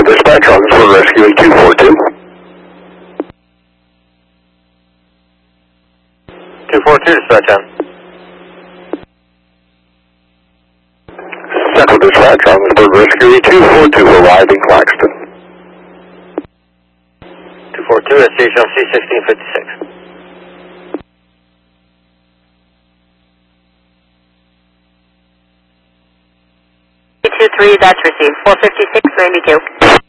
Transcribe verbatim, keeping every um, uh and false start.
Dispatch on this one, rescue two four two. two four two, dispatch on. Central Dispatch on this one, rescue two four two, arriving Claxton. two four two, S H L C sixteen fifty-six. two three, that's received. four fifty-six ninety-two.